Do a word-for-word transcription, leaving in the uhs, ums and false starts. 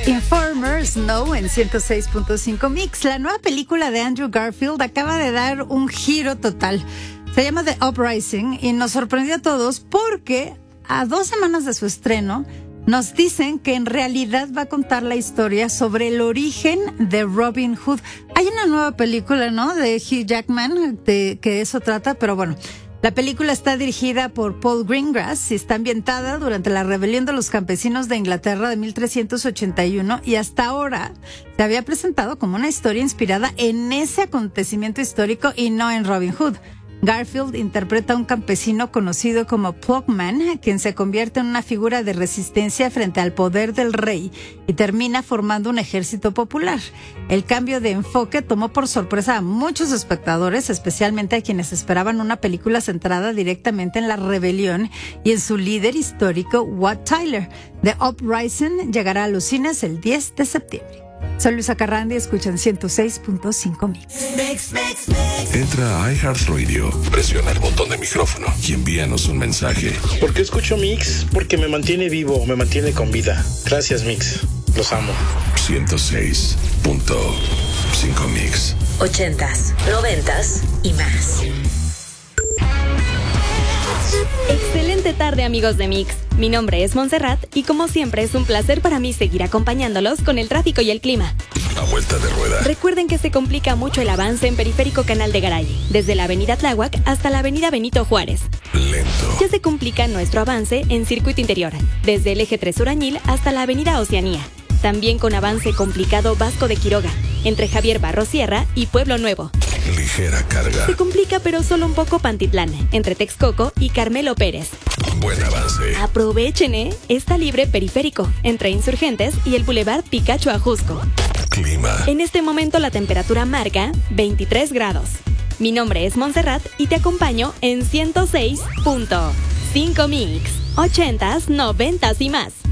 Informer Snow en ciento seis punto cinco Mix. La nueva película de Andrew Garfield acaba de dar un giro total. Se llama The Uprising y nos sorprendió a todos porque a dos semanas de su estreno nos dicen que en realidad va a contar la historia sobre el origen de Robin Hood. Hay una nueva película, ¿no?, de Hugh Jackman de que eso trata, pero bueno. La película está dirigida por Paul Greengrass y está ambientada durante la rebelión de los campesinos de Inglaterra de mil trescientos ochenta y uno y hasta ahora se había presentado como una historia inspirada en ese acontecimiento histórico y no en Robin Hood. Garfield interpreta a un campesino conocido como Plugman, quien se convierte en una figura de resistencia frente al poder del rey y termina formando un ejército popular. El cambio de enfoque tomó por sorpresa a muchos espectadores, especialmente a quienes esperaban una película centrada directamente en la rebelión y en su líder histórico, Wat Tyler. The Uprising llegará a los cines el diez de septiembre. Soy Luisa Carrandi, escuchan ciento seis punto cinco Mix. Mix, Mix, Mix. Entra a iHeartRadio, presiona el botón de micrófono y envíanos un mensaje. ¿Por qué escucho Mix? Porque me mantiene vivo, me mantiene con vida. Gracias, Mix. Los amo. ciento seis punto cinco Mix. Ochentas, noventas y más. Excelente tarde, amigos de Mix. Mi nombre es Montserrat y como siempre es un placer para mí seguir acompañándolos con el tráfico y el clima. A vuelta de rueda. Recuerden que se complica mucho el avance en Periférico Canal de Garay, desde la avenida Tláhuac hasta la avenida Benito Juárez. Lento. Ya se complica nuestro avance en Circuito Interior, desde el eje tres Urañil hasta la avenida Oceanía. También con avance complicado Vasco de Quiroga, entre Javier Barros Sierra y Pueblo Nuevo. Ligera carga. Se complica pero solo un poco Pantitlán, entre Texcoco y Carmelo Pérez. Buen avance. Aprovechen, ¿eh? Está libre Periférico, entre Insurgentes y el Boulevard Picacho Ajusco. Clima. En este momento la temperatura marca veintitrés grados. Mi nombre es Montserrat y te acompaño en ciento seis punto cinco Mix. Ochentas, noventas y más.